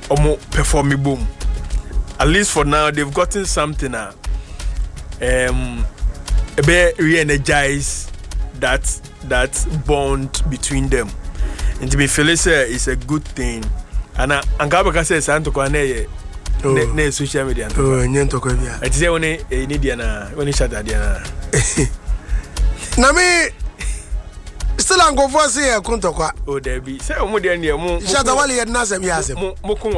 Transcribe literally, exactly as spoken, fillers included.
omo perform boom. At least for now, they've gotten something uh, um a bit re-energize that that bond between them. And to be Felicia is a good thing. And I Angabaka says Santo Kwane ne social media. Oh, Nyanto Kavia. I say only a Nidiana when he shut that Diana. Nami still an go for say a Kuntokwa. Oh, there be say Omudia. Shatawali at Nasam Yasem.